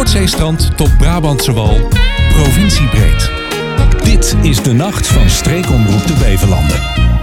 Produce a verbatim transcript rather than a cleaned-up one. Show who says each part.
Speaker 1: Noordzeestrand tot Brabantse Wal, provinciebreed.
Speaker 2: Dit is de nacht van Streekomroep de Beverlanden.